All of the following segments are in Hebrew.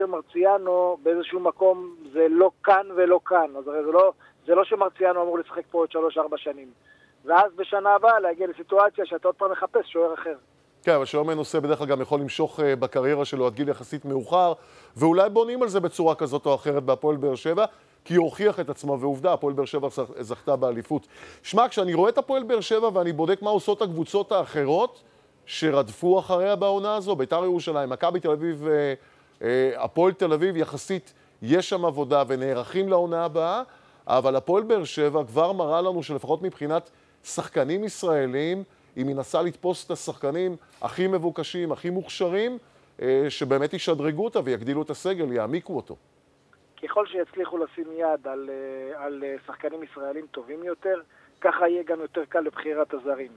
מרציאנו באיזשהו מקום זה לא כאן ולא כאן, אז הרי זה לא שמרציאנו אמור לשחק פה עוד 3-4 שנים. ואז בשנה הבאה להגיע לסיטואציה שאתה עוד פעם מחפש שוער אחר. כן, אבל שוער מנוסה בדרך כלל גם יכול למשוך בקריירה שלו עד גיל יחסית מאוחר, ואולי בונים על זה בצורה כזאת או אחרת בהפועל באר שבע, כי הוא הוכיח את עצמו, ועובדה, הפועל באר שבע זכתה באליפות. שמע, כשאני רואה את הפועל באר שבע ואני בודק מה עושות הקבוצות האחרות שרדפו אחריה בעונה הזו, בית"ר ירושלים, מכבי תל אביב, הפועל תל אביב, יחסית יש שם עבודה ונערכים לעונה הבאה, אבל הפועל באר שבע כבר מראה לנו שלפחות מבחינת שחקנים ישראלים, היא מנסה לתפוס את השחקנים הכי מבוקשים, הכי מוכשרים, שבאמת ישדרגו אותה ויגדילו את הסגל, יעמיקו אותו. ככל שיצליחו לשים יד על שחקנים ישראלים טובים יותר, ככה יהיה גם יותר קל לבחירת הזרים.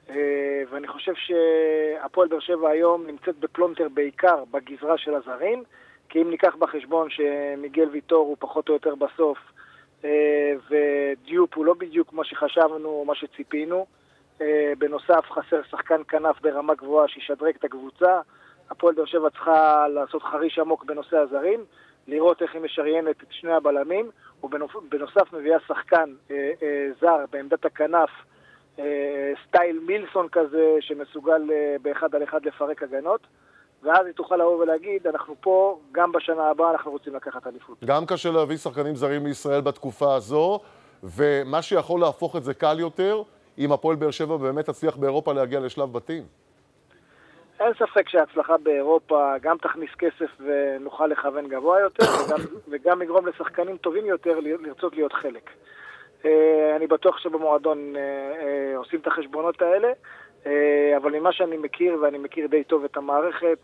ואני חושב שהפועל באר שבע היום נמצאת בפלונטר בעיקר בגזרה של הזרים, כי אם ניקח בחשבון שמיגל ויטור הוא פחות או יותר בסוף, ודיופ הוא לא בדיוק מה שחשבנו או מה שציפינו, בנוסף חסר שחקן כנף ברמה גבוהה שישדרג את הקבוצה, הפועל באר שבע צריכה לעשות חריש עמוק בנושא הזרים, לראות איך היא משריינת את שני הבלמים, ובנוסף מביאה שחקן זר בעמדת הכנף, סטייל מילסון כזה שמסוגל באחד על אחד לפרק הגנות, ואז היא תוכל לבוא ולהגיד, אנחנו פה, גם בשנה הבאה אנחנו רוצים לקחת אליפות. גם קשה להביא שחקנים זרים לישראל בתקופה הזו, ומה שיכול להפוך את זה קל יותר, אם הפועל באר שבע באמת תצליח באירופה להגיע לשלב בתים. אין ספק שההצלחה באירופה גם תכניס כסף ונוכל לכוון גבוה יותר, וגם יגרום לשחקנים טובים יותר לרצות להיות חלק. אני בטוח שבמועדון עושים את החשבונות האלה, אבל ממה שאני מכיר, ואני מכיר די טוב את המערכת,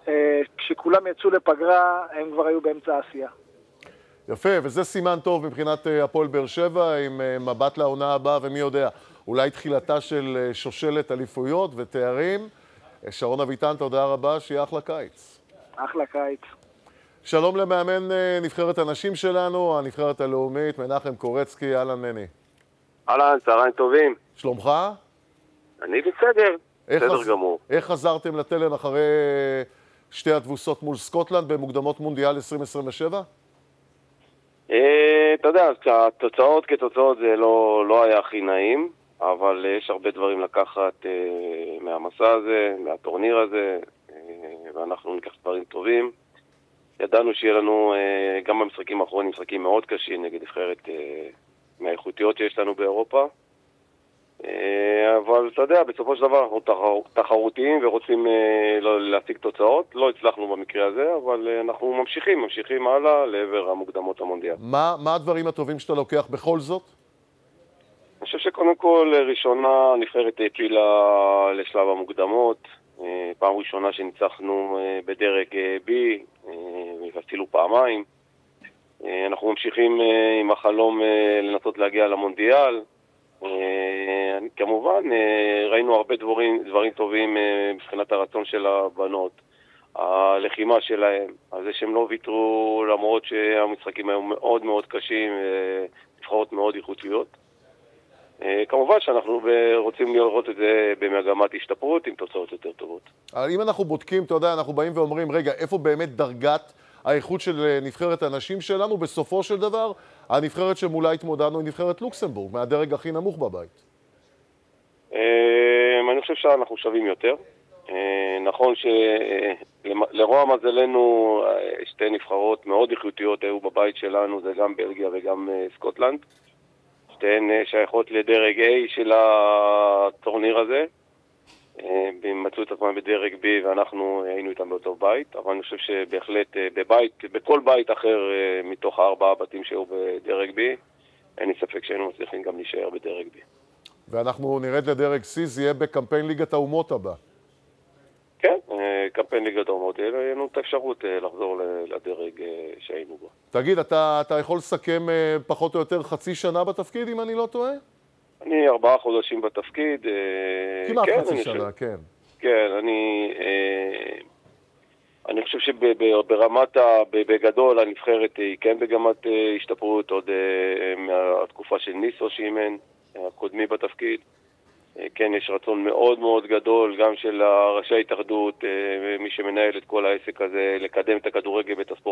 כשכולם יצאו לפגרה, הם כבר היו באמצע העשייה. יפה, וזה סימן טוב מבחינת הפועל באר שבע, עם מבט לעונה הבאה, ומי יודע, אולי תחילתה של שושלת אליפויות ותארים. שרון אביטן, תודה רבה, שיהיה אחלה קיץ. אחלה קיץ. שלום למאמן נבחרת הנשים שלנו, הנבחרת הלאומית, מנחם קורצקי, אהלן מני. אהלן, צהריים טובים. שלומך? אני בסדר, בסדר גמור. איך חזרתם לתלם אחרי שתי התבוסות מול סקוטלנד במוקדמות מונדיאל 2027? אתה יודע, התוצאות כתוצאות זה לא היה הכי נעים, אבל יש הרבה דברים לקחת מהמסע הזה, מהטורניר הזה, ואנחנו ניקח דברים טובים. ידענו שיהיה לנו גם במשחקים האחרונים משחקים מאוד קשים נגד נבחרת מהאיכותיות שיש לנו באירופה, אבל אתה יודע, בסופו של דבר אנחנו תחרותיים ורוצים להשיג תוצאות. לא הצלחנו במקרה הזה, אבל אנחנו ממשיכים הלאה לעבר המוקדמות המונדיאל. מה הדברים הטובים שאתה לוקח בכל זאת? אני חושב שקודם כל ראשונה נבחרת העפילה לשלב המוקדמות, פעם ראשונה שניצחנו בדרג B, ואפילו פעמיים. אנחנו ממשיכים עם החלום לנסות להגיע למונדיאל. כמובן ראינו הרבה דברים טובים מבחינת הרצון של הבנות, הלחימה שלהם, על זה שהם לא ויתרו למרות שהמשחקים היו מאוד מאוד קשים, נבחרות מאוד איכותיות. כמובן שאנחנו רוצים לראות את זה במגמת השתפרות עם תוצאות יותר טובות. אבל אם אנחנו בודקים, אתה יודע, אנחנו באים ואומרים, רגע, איפה באמת דרגת האיכות של נבחרת הנשים שלנו? בסופו של דבר, הנבחרת שמולה התמודדנו היא נבחרת לוקסמבורג, מהדרג הכי נמוך בבית. אני חושב שאנחנו שווים יותר. נכון שלרוע מזלנו שתי נבחרות מאוד איכותיות היו בבית שלנו, זה גם בלגיה וגם סקוטלנד. שתיהן שייכות לדרג A של הטורניר הזה. הם מצאו את עצמם בדרג B ואנחנו היינו איתם באותו בית, אבל אני חושב שבהחלט בכל בית אחר מתוך 4 הבתים שהיו בדרג B, אין לי ספק שהיינו מצליחים גם להישאר בדרג B. ואנחנו נרד לדרג C, זה יהיה בקמפיין ליגת האומות הבא. כן, קמפיין ליגת האומות, יהיה לנו את האפשרות לחזור לדרג שהיינו בו. תגיד, אתה יכול לסכם פחות או יותר חצי שנה בתפקיד, אם אני לא טועה? אני 4 חודשים בתפקיד. כמעט חצי שנה, כן. כן, אני חושב שברמת, בגדול, הנבחרת היא כן בגמת השתפרות עוד מהתקופה של ניסו שימן, הקודמי בתפקיד. כן, יש רצון מאוד מאוד גדול, גם של ראשי ההתאחדות, מי שמנהל את כל העסק הזה, לקדם את הכדורגל ואת הספורט